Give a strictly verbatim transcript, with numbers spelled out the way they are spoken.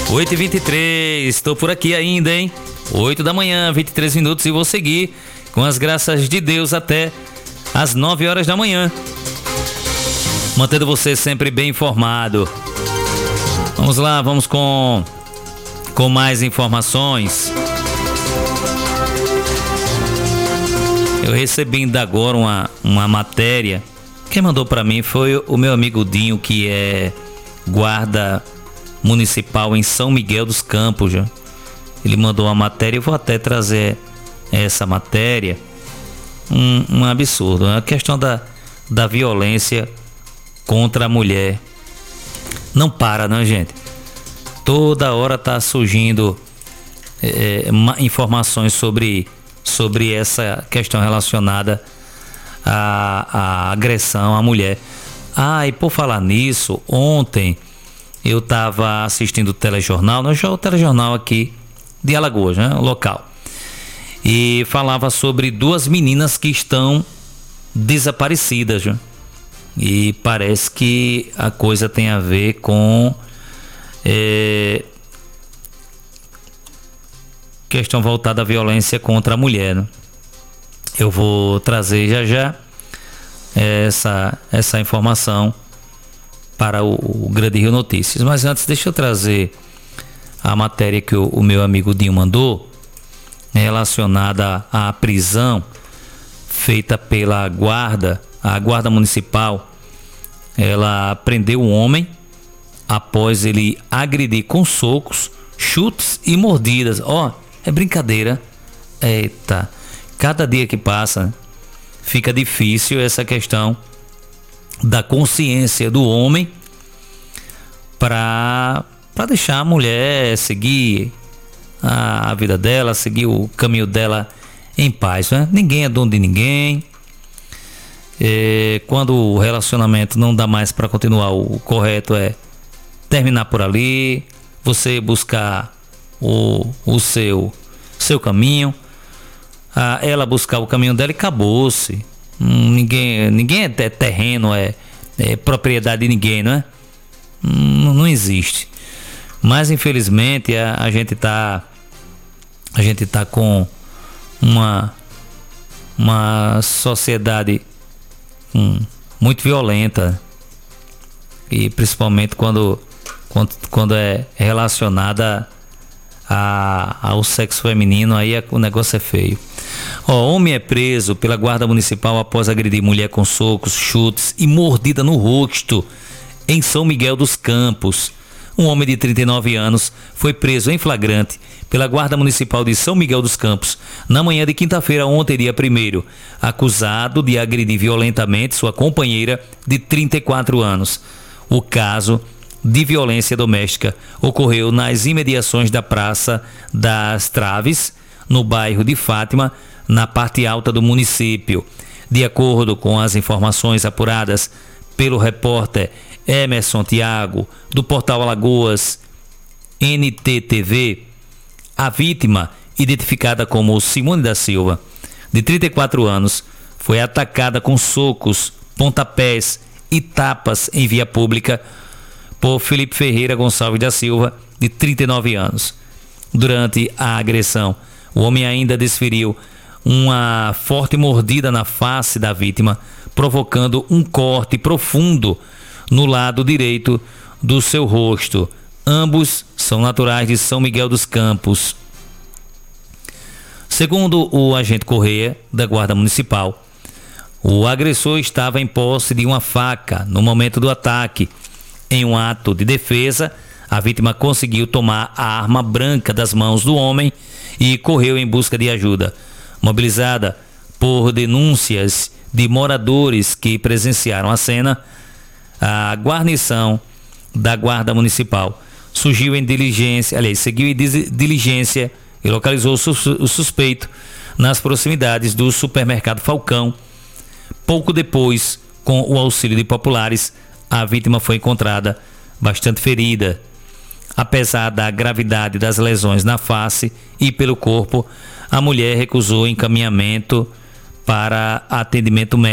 oito e vinte e três, estou por aqui ainda, hein? oito da manhã, vinte e três minutos, e vou seguir com as graças de Deus até às nove horas da manhã, mantendo você sempre bem informado. Vamos lá, vamos com, com mais informações. Eu recebi ainda agora uma, uma matéria. Quem mandou para mim foi o meu amigo Dinho, que é guarda municipal em São Miguel dos Campos. Já. Ele mandou uma matéria, eu vou até trazer essa matéria. Um, um absurdo, a questão da, da violência contra a mulher não para, não, gente. Toda hora tá surgindo é, informações sobre, sobre essa questão relacionada à, à agressão à mulher. Ah, e por falar nisso, ontem eu estava assistindo o telejornal, não, o telejornal aqui de Alagoas, né, local, e falava sobre duas meninas que estão desaparecidas, né? E parece que a coisa tem a ver com é, questão voltada à violência contra a mulher, né? Eu vou trazer já já essa, essa informação para o, o Grande Rio Notícias, mas antes deixa eu trazer a matéria que o, o meu amigo Dinho mandou, relacionada à prisão feita pela guarda, a guarda municipal. Ela prendeu um homem após ele agredir com socos, chutes e mordidas. Ó, oh, é brincadeira. Eita, cada dia que passa fica difícil essa questão da consciência do homem para para deixar a mulher seguir a, a vida dela, seguir o caminho dela em paz, né? Ninguém é dono de ninguém. É, quando o relacionamento não dá mais para continuar, o correto é terminar por ali, você buscar o, o seu, seu caminho, a, ela buscar o caminho dela e acabou-se. Hum, ninguém, ninguém é terreno, é, é propriedade de ninguém, não é? Hum, não existe. Mas infelizmente a, a gente tá a gente tá com uma uma sociedade hum, muito violenta, e principalmente quando quando, quando é relacionada a, ao sexo feminino, aí é, o negócio é feio. Ó, homem é preso pela guarda municipal após agredir mulher com socos, chutes e mordida no rosto em São Miguel dos Campos. Um homem de trinta e nove anos foi preso em flagrante pela Guarda Municipal de São Miguel dos Campos na manhã de quinta-feira, ontem, dia primeiro, acusado de agredir violentamente sua companheira de trinta e quatro anos. O caso de violência doméstica ocorreu nas imediações da Praça das Traves, no bairro de Fátima, na parte alta do município. De acordo com as informações apuradas pelo repórter Emerson Thiago, do portal Alagoas N T T V, a vítima, identificada como Simone da Silva, de trinta e quatro anos, foi atacada com socos, pontapés e tapas em via pública por Felipe Ferreira Gonçalves da Silva, de trinta e nove anos. Durante a agressão, o homem ainda desferiu uma forte mordida na face da vítima, provocando um corte profundo no lado direito do seu rosto. Ambos são naturais de São Miguel dos Campos. Segundo o agente Correia, da Guarda Municipal, o agressor estava em posse de uma faca no momento do ataque. Em um ato de defesa, a vítima conseguiu tomar a arma branca das mãos do homem e correu em busca de ajuda. Mobilizada por denúncias de moradores que presenciaram a cena, a guarnição da Guarda Municipal surgiu em diligência, aliás, seguiu em diligência e localizou o suspeito nas proximidades do supermercado Falcão. Pouco depois, com o auxílio de populares, a vítima foi encontrada bastante ferida. Apesar da gravidade das lesões na face e pelo corpo, a mulher recusou encaminhamento para atendimento médico.